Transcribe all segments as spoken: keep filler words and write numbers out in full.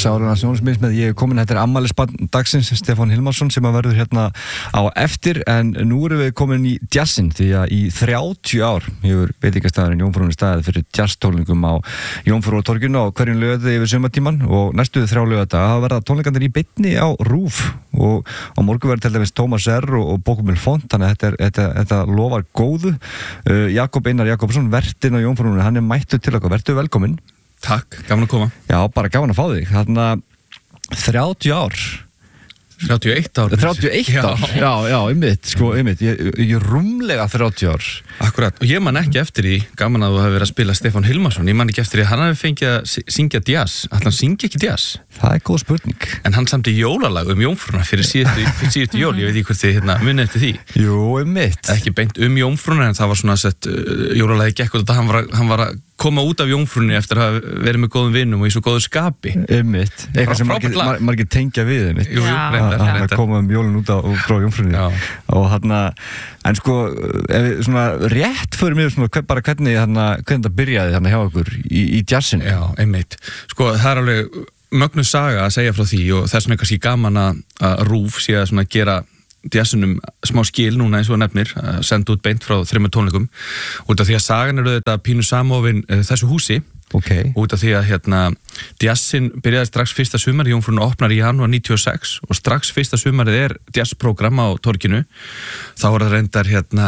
Sáruna Sjónsmið með ég er komin, þetta er afmælisbarn dagsins Stefán Hilmarsson sem að verður hérna á eftir en nú erum við komin í jazzin því að í þrjátíu ár hefur veitingastæðurinn Jómfrúin staðið fyrir jazztónleikum á Jómfrúartorginu á hverjum laugardag yfir sumartíman og næstu þrjá laugardaga hafa verða tónleikarnir í beinni á RÚV og á morgun verður til dæmis Tómas R. og, og Bókumil Font þannig að þetta, er, þetta, þetta lofar góðu uh, Jakob Einar Jakobsson, vertinn á Jómfrúin hann er mættur til okkur, verður velkominn. Takk, gaman að koma. Já, bara gaman að fá þig. Þarna þrjátíu ár. þrjátíu og eitt ár. þrjátíu og eitt ár? Já, já, einmitt, sko, einmitt. Ég, ég rúmlega þrjátíu ár. Akkurat, og ég man ekki eftir því, gaman að þú hafi verið að spila Stefán Hilmarsson, ég man ekki eftir því að hann hafi fengið að syngja jazz. Ætli hann syngi ekki jazz? Það er góð spurning. En hann samti jólalag um Jómfrúna fyrir síðustu, fyrir síðustu jól, ég veit ekki hvort þið hérna, munið eftir því. Jú, einmitt. Ekki beint um Jómfrúna, en það var svona sett, uh, jólalagi gekk út að hann var, hann var að koma út af Jómfrúnni eftir að verið með góðum vinnum og í svo góðu skapi. Einmitt. Eitthvað sem margir, mar, margir tengja við einmitt. Jú, reyndar, reyndar. Að koma um jólun út á frá Jómfrúnni. Og hann en sko, ef við svona rétt fyrir mig svona, bara hvernig þarna, hvernig það byrjaði þarna hjá okkur í, í jazzinu. Já, einmitt. Sko, það er alveg mögnuð saga að segja frá því og þess vegna kannski gaman að, að RÚV sé að svona gera jazzinum smá skil núna eins og nefnir að senda út beint frá þremur tónleikum út af því að sagan eru þetta pínu samofin uh, þessu húsi okay. út af því að hérna jazzin byrjaði strax fyrsta sumar Jómfrúin opnar í janúar níutíu og sex og strax fyrsta sumarið er jazzprogram á torginu þá er það reyndar hérna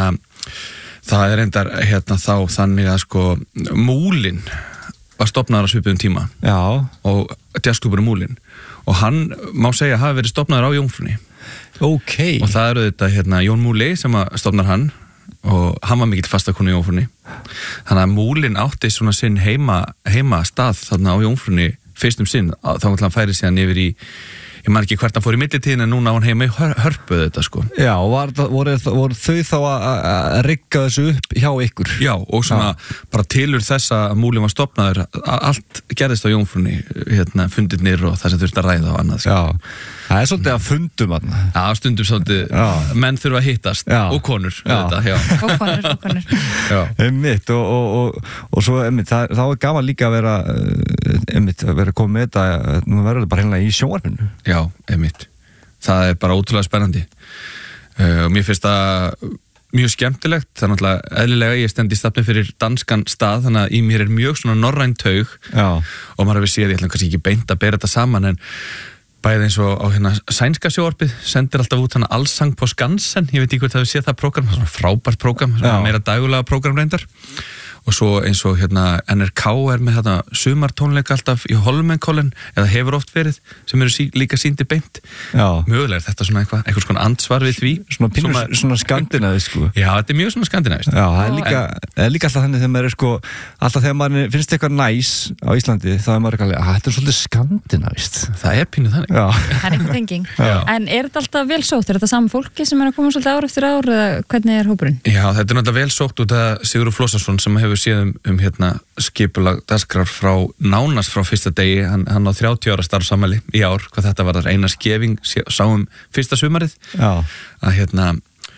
það er reyndar hérna þá þannig að sko Múlin var stofnaður á svipuðum tíma Já. og jazzklúburinn Múlin og hann má segja hafi verið stofnaður á Jómfrúnni Okay. og það eru þetta hérna, Jón Múli sem að stofnar hann og hann var mikill fastakonu í Jómfrúnni þannig að Múlin átti svona sinn heima, heima stað þarna á Jómfrúnni fyrst um sinn, þá hann færi síðan yfir í ég man ekki hvert hann fór í millitíðin en núna hann heima í hör, hörpuð þetta sko Já, var, voru, voru þau þá að rigga þessu upp hjá ykkur? Já, og svona Já. bara tilur þess að Múlin var stofnaður allt gerðist á Jómfrúnni hérna, fundirnir og það sem þurfti að ræða og annað sko. Já, það er svolítið að fundum þarna Já, stundum svolítið, Já. menn þurfa að hittast Já. og konur þetta, og konur, og konur Einmitt, og, og, og, og svo einmitt, það, þá er gaman líka að vera einmitt, að vera að koma með þetta nú verður þetta bara hérna í sjónvarpinu Já, einmitt. Það er bara ótrúlega spennandi uh, og mér finnst það mjög skemmtilegt, það er náttúrulega eðlilega ég stend í stafni fyrir danskan stað þannig að í mér er mjög svona norræn taug Já. og maður hefur séð, ég ætlum kannski ekki beint að bera þetta saman en bæði eins og á hérna sænska sjónvarpið sendir alltaf út hana Allsang på Skansen ég veit ekki hvort það hefur séð það prógram, það er svona frábært prógram meira dagulega prógram reyndar og svo eins og hérna N R K er með hérna sumartónleika alltaf í Holmenkollen eða hefur oft verið sem eru sí, líka sýndi beint Já. mögulega er þetta svona eitthvað, eitthvað svona ansvar við því svona, pínu, svona, svona skandinavísk sko. Já, þetta er mjög svona skandinavísk Já, það er líka, en, líka alltaf þannig þegar maður er sko alltaf þegar maður finnst eitthvað næs á Íslandi þá er maður ekki að þetta er svolítið skandinavíst Það er pínu þannig Já. Það er einhver tenging En er þetta alltaf vel sótt? Er þetta saman fólki sem er að koma svolítið ár eftir ár eða hvernig er hópurinn? Já, þetta er náttúrulega vel sótt út að Sigurður Flósason sem hefur séð um, um hérna, skipulag dagskrár frá nánast frá fyrsta degi, hann, hann á þrjátíu ára starfsamæli í ár, hvað þetta var þar eina skefing, sáum fyrsta sumarið Já. að hérna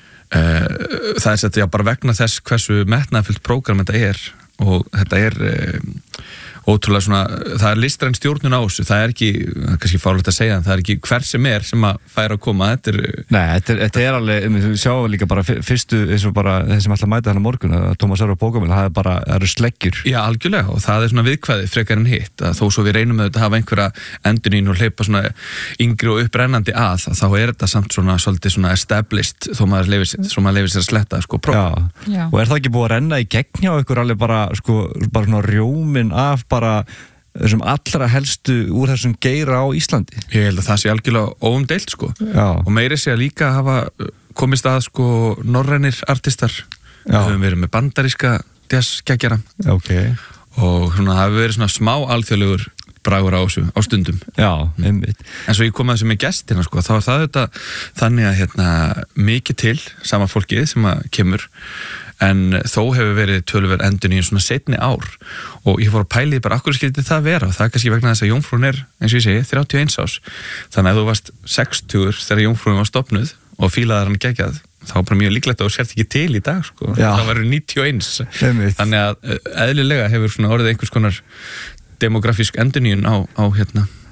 uh, það er þetta já bara vegna þess hversu metnaðfullt prógram þetta er og þetta er uh, ótrúlega svona, það er listræn stjórnun á þessu, það er ekki, kannski fárlegt að segja það er ekki hver sem er sem að færa að koma þetta er... Nei, þetta er, þetta er alveg, við sjáum líka bara fyrstu, eins og bara þeir sem ætla að mæta þennan morgun, að Tómas R. og Bókumil, það er bara, það eru sleggjur. Já, algjörlega, og það er svona viðkvæði frekar en hitt, að þó svo við reynum með þetta að hafa einhverja endurnín og hleypa svona yngri og upprennandi að, þá er þetta samt svona svolítið svona established, þó maður leyfir, svo maður leyfir sér að sletta, sko, próf. Já. Og er það ekki búið að renna í gegn hjá ykkur alveg bara, sko, bara svona rjómin af bara þessum allra helstu úr þessum geira á Íslandi? Ég held að það sé algjörlega óumdeilt sko. Já. Og meiri sé að líka hafa komist að sko norrænir artistar. Við höfum verið með bandaríska jazzgeggjara. Okay. Og svona hafi verið svona smá alþjóðlegur bragur á þessu, á stundum. Já, einmitt. En svo ég kom að þessu með gestina sko, þá er það þetta þannig að hérna mikið til sama fólkið sem að kemur en þó hefur verið tölver endun í svona setni ár og ég fór að pæli bara akkur skildi það vera og það er kannski vegna þess að Jómfrúin er, eins og ég segi, þrjátíu og eins ás þannig að ef þú varst sextugur þegar Jómfrúin var stofnuð og fílaðar hann geggjað þá var bara mjög líklegt að þú sért ekki til í dag sko. Það var níutíu og eins þannig að eðlilega hefur svona orðið einhvers konar demografísk enduníun á, á hérna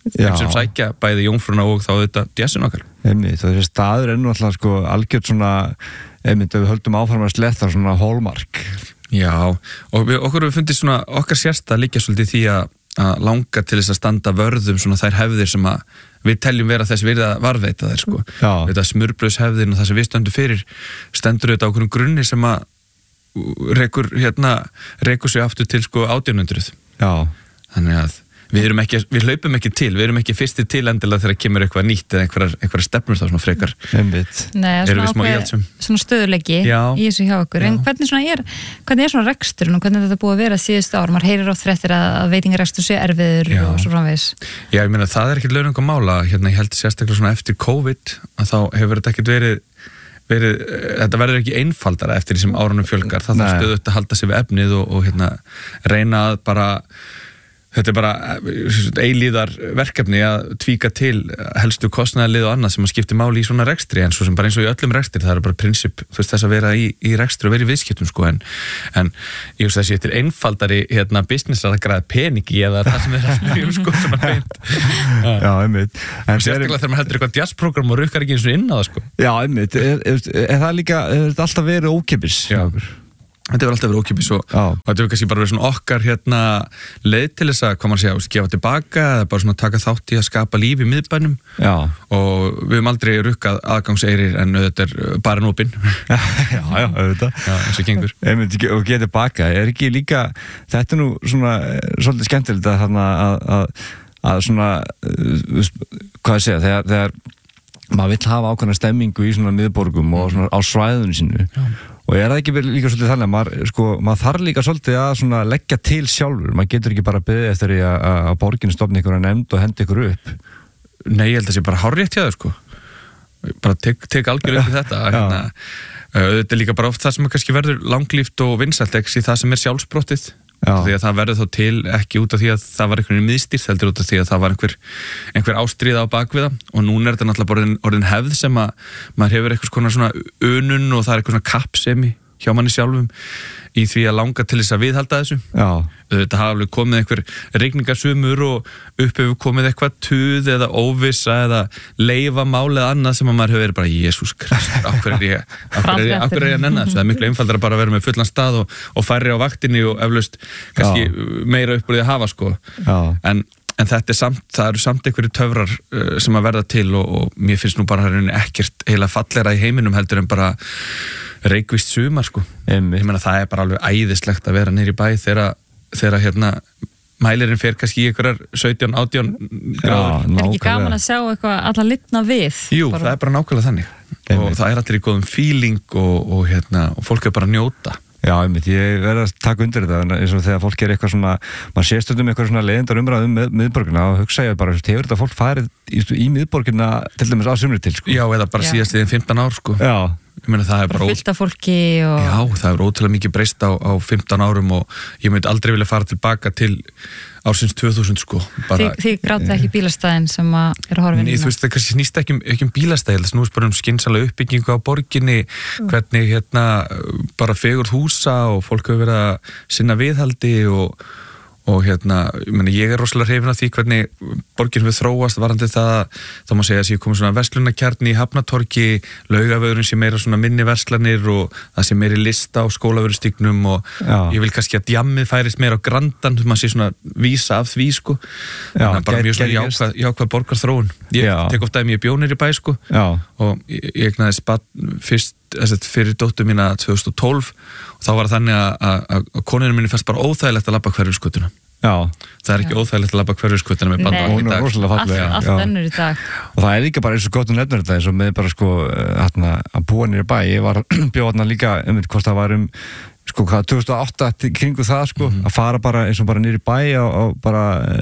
þeim sem sækja bæði Jómfrúna og þá þetta djassin okkar. Einmitt, og þessi staður er nú alltaf sko algjört svona, einmitt, ef við höldum áfram að sletta svona hólmark. Já, og við, okkur við fundið svona okkar sérsta líka svolítið því að, að langa til þess að standa vörðum svona þær hefðir sem að við teljum vera þess virða varðveita þær sko. Þetta smurbrauðshefðin og það sem við stöndum fyrir stendur auðvitað á okkur grunni sem að rekur, hérna, rekur sig aftur til sko átján hundruð. Já. Þannig að við erum ekki, við hlaupum ekki til, við erum ekki fyrstir til endilega þegar kemur eitthvað nýtt eða einhverjar, einhverjar stefnur þá svona frekar. Einmitt. Nei, svona ákveð, svona stöðuleiki Já. Í þessu hjá okkur. Já. En hvernig svona er, hvernig er svona reksturinn og hvernig þetta búið að vera síðustu ár? Maður heyrir oft fréttir að veitingarekstur sé erfiður Já. Og svo framvegis. Já, ég meina það er ekkert launung að mála, hérna ég held sérstaklega svona eftir COVID að þá hefur þetta ekkert verið Verið, þetta verður ekki einfaldara eftir því sem árunum fjölgar, það þarf stöðugt að halda sig við efnið og, og hérna, reyna að bara, þetta er bara eilíðar verkefni að tvíka til helstu kostnaðarlið og annað sem að skipti máli í svona rekstri, en svo sem bara eins og í öllum rekstri, það er bara prinsip þess að vera í, í rekstri og vera í viðskiptum sko, en, en ég veist þessi eftir einfaldari hérna, business að græða peningi eða það sem er að smjum sko, svona beint. Já, einmitt. Og sérstaklega þegar maður heldur eitthvað jazzprogram og rukkar ekki eins og inn á það sko. Já, einmitt. Er, er, er það líka, er þetta alltaf verið ókeypis? Já. Þetta hefur alltaf verið ókeypis og, og þetta hefur kannski bara verið svona okkar hérna leið til þess að, hvað maður segja, gefa tilbaka eða bara svona taka þátt í að skapa líf í miðbænum. Já. Og við höfum aldrei rukkað aðgangseyrir en þetta er bara nópin. Já, já, auðvitað. Já, eins og gengur. Einmitt, og gefa tilbaka, er ekki líka, þetta er nú svona svolítið skemmtilegt að þarna að, að, að svona, hvað ég segja, þegar, þegar maður vill hafa ákveðna stemmingu í svona miðborgum og svona á svæðunum sínu. Já. Og er það ekki líka svolítið þannig að maður, sko, maður þarf líka svolítið að svona leggja til sjálfur, maður getur ekki bara beðið eftir því að, að borginu stofni ykkur að nefnd og hendi ykkur upp. Nei, ég held að það sé bara hárrétt hjá þau, sko. Bara tek, tek algjör upp í þetta. Hérna, þetta er líka bara oft það sem kannski verður langlíft og vinsælt, ekki það sem er sjálfsbrottið. Já. Því að það verður þá til ekki út af því að það var einhvern miðstýrt, heldur út af því að það var einhver, einhver ástríða á bakviða og núna er þetta náttúrulega orðin, orðin hefð sem að maður hefur eitthvað svona, svona önun og það er eitthvað svona kappsemi hjá manni sjálfum í því að langa til þess að viðhalda þessu. Já. Þetta hafa alveg komið einhver rigningarsumur og upp hefur komið eitthvað tuð eða óvissa eða leifamál eða annað sem að maður hefur verið bara Jesús Kristur, af hverju er ég af hverju er ég, af hverju er ég að nenna þessu? Það er miklu einfaldara bara að vera með fullan stað og, og færri á vaktinni og eflaust kannski Já. Meira upp úr því að hafa sko. Já. En En þetta er samt, það eru samt einhverju töfrar uh, sem að verða til og, og mér finnst nú bara ekkert heila fallera í heiminum heldur en bara reykvíst sumar sko. Einmitt. Ég meina það er bara alveg æðislegt að vera niður í bæ þegar, þegar hérna mælirinn fer kannski í einhverjar sautján átján gráður. Er ekki gaman að sjá eitthvað alla litna við? Jú, bara... það er bara nákvæmlega þannig. Einmitt. Og það er allir í góðum feeling og, og, hérna, og fólk er bara að njóta. Já, einmitt, ég verði að taka undir þetta eins og þegar fólk er eitthvað svona, maður sé stundum eitthvað svona leiðindar umræðum með miðborgina og hugsa ég bara, hefur þetta fólk farið í, í miðborgina til dæmis á sumri til, sko? Já, eða bara síðast í fimmtán ár, sko. Já. Ég meina það er bara... Bara fyllt af fólki og... Já, það er ótrúlega mikið breyst á, á fimmtán árum og ég myndi aldrei vilja fara tilbaka til ársins tvö þúsund, sko. Bara, Þi, þið grátið ekki bílastæðin sem er horfinn? Nei, þú veist, það kannski snýst ekki um, ekki um bílastæði, það snúst bara um skynsalega uppbyggingu á borginni, mm. hvernig hérna bara fegurð húsa og fólk hefur verið að sinna viðhaldi og og hérna, ég meni, ég er rosalega hrifinn af því hvernig borgin við þróast varandi það, þá má segja að ég komið svona verslunarkjarni í Hafnatorgi, Laugavegurinn sé meira svona minni verslanir og það sé meiri lista á skólavörustíknum og Já. Ég vil kannski að djammið færist meira á Grandan, þú maður sé svona vísa af því sko, þannig að bara mjög svona jákvæð, jákvæð borgarþróun. Ég Já. Tek ofta að mér bjónir í bæ sko Já. Og ég, ég egnaði spatt fyrst fyrir dóttur mína tvö þúsund og tólf og þá var það þannig að, að, að konunum minni fannst bara óþægilegt að labba hverfisgötuna. Já. Það er ekki Já. Óþægilegt að labba hverfisgötuna með bandvagn í dag. Allt, allt ennur í dag. Og það er líka bara eins og gott um nefnir þetta eins og með bara sko hérna, að búa nýri bæ. Ég var bjóðna líka um hvort það var um sko hvað tvö þúsund og átta kringu það sko mm-hmm. að fara bara eins og bara nýri bæ og, og bara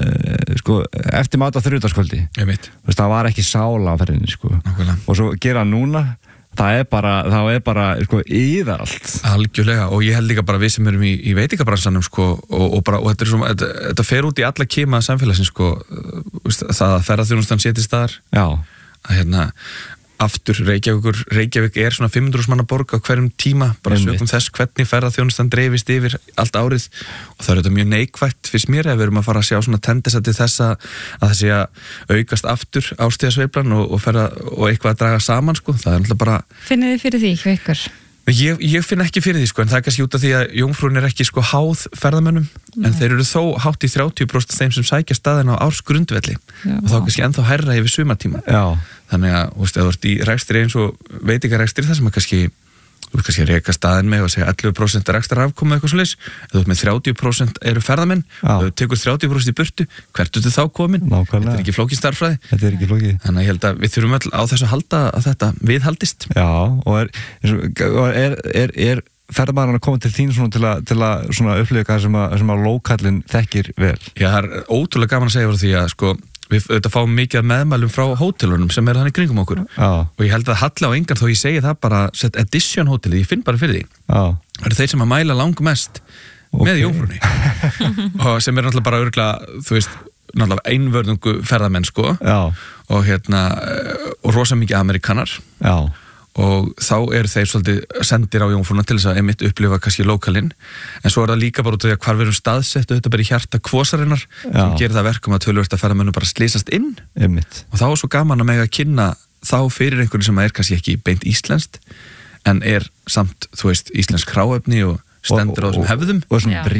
e, sko eftir mat á þriðjudagskvöldi. Ég veit. Það var ekki sála á ferðinni sko. Nákvæmlega. Og svo gera núna það er bara, það er bara sko yðar allt. Algjörlega og ég held líka bara við sem erum í, í veitingabransanum sko og, og bara, og þetta er svona, þetta, þetta fer út í alla kima samfélagsins sko, það að ferðaþjónustan setjast þar. Já. Að hérna, aftur Reykjavík, Reykjavík er svona fimm hundruð manna borg á hverjum tíma, bara sögum þess hvernig ferðaþjónustan dreifist yfir allt árið og það er þetta mjög neikvætt fyrst mér ef við erum að fara að sjá svona tendens að þessa að það sé að aukast aftur árstíðasveiflan og, og, ferða, og eitthvað að draga saman sko, það er alltaf bara Finnið þið fyrir því hjá ykkur? Ég, ég finn ekki fyrir því sko, en það er kannski út af því að Jómfrún er ekki sko háð ferðamönnum, Nei. en þeir eru þó hátt í þrjátíu prósent þeim sem sækja staðin á ársgrundvelli og þá kannski ennþá hærra yfir sumartíma. Já. Þannig að, þú veist, ef þú ert í rekstri eins og veitingarekstri þar sem að kannski, þú veist kannski reka staðin með og segja ellefu prósent rekstrar afkomu eitthvað svoleiðis, ef þú ert með þrjátíu prósent eru ferðamenn, og þú tekur þrjátíu prósent í burtu, hvert ertu þá komin? Nákvæmlega. Þetta er ekki flókin starffræði. Þetta er ekki flókin. Þannig að ég held að við þurfum öll á þessu að halda að þetta viðhaldist. Já, og er, er, er, er ferðamaðurinn að koma til þín svona til að, til að svona upplifa sem að, sem að lókallinn þekkir vel? Já, það er ótrúlega gaman að segja frá því að sko við þetta fáum mikið meðmælum frá hótelunum sem er þannig kringum okkur Já. og ég held að Halla á engan þó ég segi það bara set Edition hótelið, ég finn bara fyrir því Já. það eru þeir sem að mæla langmest okay. með Jómfrúnni og sem er náttúrulega bara örgulega þú veist, náttúrulega einvörðungu ferðamenn sko Já. og hérna og rosa mikið amerikanar Já. og þá eru þeir svolítið sendir á Jómfrúna til þess að einmitt upplifa kannski lókalinn, en svo er það líka bara út af því að hvar við erum staðsett og þetta bara í hjarta kvosarinnar sem gerir það verkum að töluvert að ferðamönnum bara slísast inn einmitt. Og þá er svo gaman að mega að kynna þá fyrir einhverju sem er kannski ekki beint íslenskt en er samt, þú veist, íslensk hráefni og stendur á þessum hefðum og